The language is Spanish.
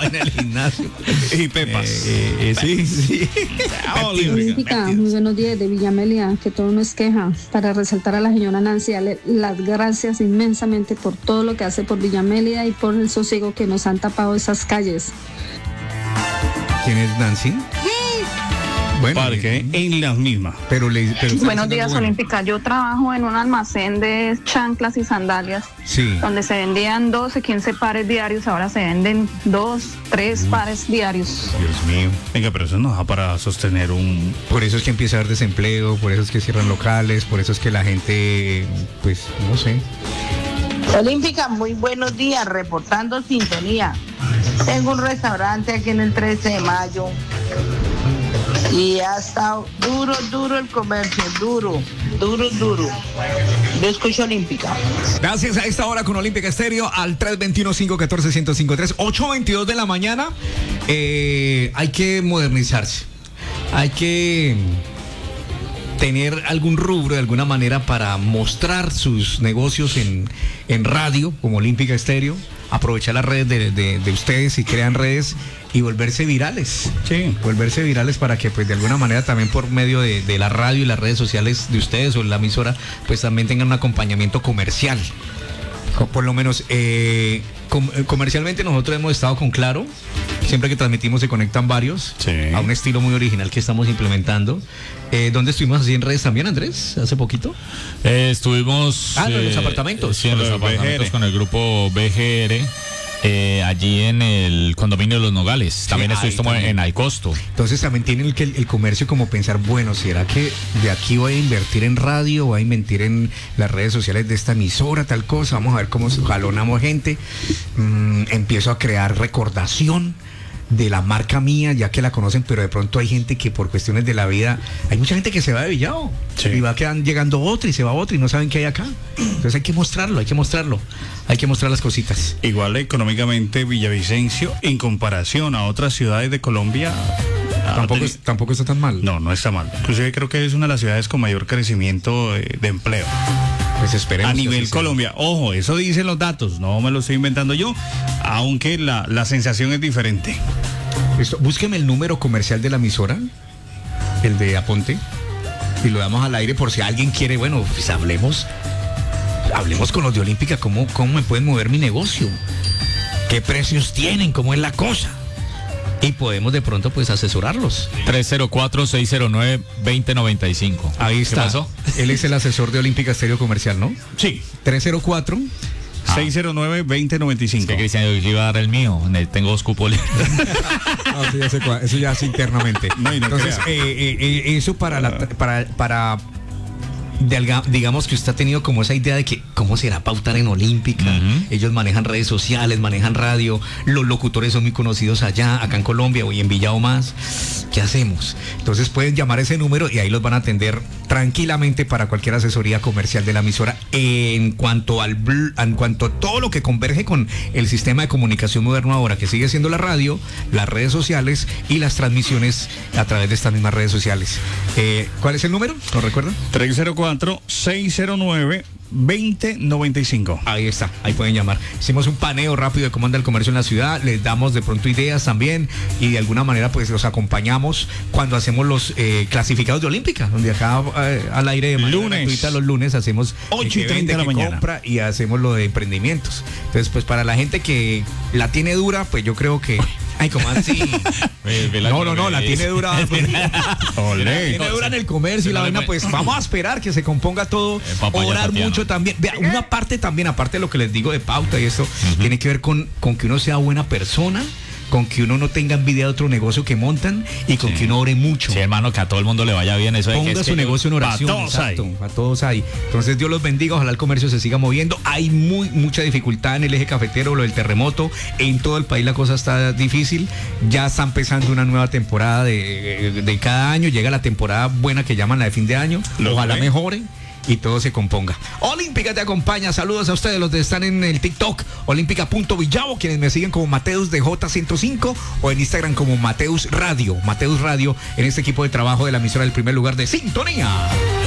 en el gimnasio. Y pepas. Sí. Olímpica, muy buenos días de Villamelia, que todo no es queja. Para resaltar a la señora Nancy, darle las gracias inmensamente por todo lo que hace por Villamelia y por el sosiego que nos han tapado esas calles. ¿Quién es Nancy? Bueno, parque en las mismas. Pero buenos días, Olímpica. Yo trabajo en un almacén de chanclas y sandalias, donde se vendían 12, 15 pares diarios, ahora se venden 2, 3 pares diarios. Dios mío. Venga, pero eso no da para sostener un... Por eso es que empieza a haber desempleo, por eso es que cierran locales, por eso es que la gente, pues, no sé. Olímpica, muy buenos días, reportando sintonía. Tengo un restaurante aquí en el 13 de mayo. Y ha estado duro el comercio, duro. Yo escucho Olímpica. Gracias a esta hora con Olímpica Estéreo al 321-514-1053, 8:22 de la mañana. Hay que modernizarse. Hay que tener algún rubro de alguna manera para mostrar sus negocios en radio, como Olímpica Estéreo. Aprovechar las redes de ustedes y crean redes y volverse virales. Sí. Volverse virales para que pues de alguna manera también por medio de la radio y las redes sociales de ustedes o la emisora pues también tengan un acompañamiento comercial. Por lo menos comercialmente nosotros hemos estado con Claro. Siempre que transmitimos se conectan varios a un estilo muy original que estamos implementando. ¿Dónde estuvimos así en redes también, Andrés? ¿Hace poquito? Estuvimos... en los apartamentos. Sí, en los apartamentos con el grupo BGR. Allí en el condominio de Los Nogales. También estuvimos en Alcosto. Entonces también tiene el comercio como pensar, bueno, ¿será que de aquí voy a invertir en radio, voy a invertir en las redes sociales de esta emisora, tal cosa? Vamos a ver cómo jalonamos gente. Empiezo a crear recordación de la marca mía, ya que la conocen, pero de pronto hay gente que por cuestiones de la vida, hay mucha gente que se va de Villado y va llegando otra y se va otra y no saben qué hay acá. Entonces hay que mostrarlo, hay que mostrar las cositas. Igual económicamente Villavicencio, en comparación a otras ciudades de Colombia, tampoco está tan mal. No está mal. Inclusive creo que es una de las ciudades con mayor crecimiento de empleo. Pues esperemos. A nivel Colombia. Ojo, eso dicen los datos, no me lo estoy inventando yo, aunque la sensación es diferente. Búsqueme el número comercial de la emisora, el de Aponte, y lo damos al aire por si alguien quiere, bueno, pues hablemos con los de Olímpica, cómo me pueden mover mi negocio, qué precios tienen, cómo es la cosa. Y podemos de pronto pues asesorarlos. 304-609-2095. Ahí está. ¿Qué pasó? Él es el asesor de Olímpica Estéreo Comercial, ¿no? Sí. 304 609-2095. Que Cristian, yo iba a dar el mío. Tengo 2 cupos libres. Eso ya es internamente. Entonces, eso para digamos que usted ha tenido como esa idea de que cómo será pautar en Olímpica. Ellos manejan redes sociales, manejan radio, los locutores son muy conocidos acá en Colombia o en Villado más. ¿Qué hacemos? Entonces pueden llamar ese número y ahí los van a atender tranquilamente para cualquier asesoría comercial de la emisora en cuanto a todo lo que converge con el sistema de comunicación moderno ahora, que sigue siendo la radio, las redes sociales y las transmisiones a través de estas mismas redes sociales. ¿Cuál es el número? ¿Lo recuerdan? 304-609-2095. Ahí está, ahí pueden llamar. Hicimos un paneo rápido de cómo anda el comercio en la ciudad, les damos de pronto ideas también y de alguna manera pues los acompañamos cuando hacemos los clasificados de Olímpica, donde acá al aire de manera gratuita los lunes hacemos 8:30 de la mañana compra y hacemos lo de emprendimientos. Entonces pues para la gente que la tiene dura, pues yo creo que... Ay, ¿cómo así? No, la tiene dura. La tiene dura en el comercio y la vaina, pues vamos a esperar que se componga todo, orar mucho también. Vea, una parte también, aparte de lo que les digo de pauta y esto, tiene que ver con que uno sea buena persona, con que uno no tenga envidia de otro negocio que montan y con que uno ore mucho. Sí, hermano, que a todo el mundo le vaya bien. Eso ponga su negocio en oración. A todos hay. Entonces Dios los bendiga, ojalá el comercio se siga moviendo. Hay mucha dificultad en el eje cafetero, lo del terremoto. En todo el país la cosa está difícil. Ya está empezando una nueva temporada de cada año. Llega la temporada buena que llaman la de fin de año. Ojalá mejore y todo se componga. Olímpica te acompaña. Saludos a ustedes los que están en el TikTok, olímpica.villavo, quienes me siguen como Mateus de J105 o en Instagram como Mateus Radio en este equipo de trabajo de la emisora del primer lugar de sintonía.